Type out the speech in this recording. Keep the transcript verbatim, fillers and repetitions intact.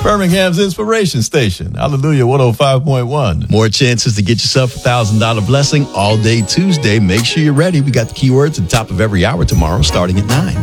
Birmingham's Inspiration Station. Hallelujah, one oh five point one. More chances to get yourself a one thousand dollars blessing all day Tuesday. Make sure you're ready. We got the keywords at the top of every hour tomorrow starting at nine.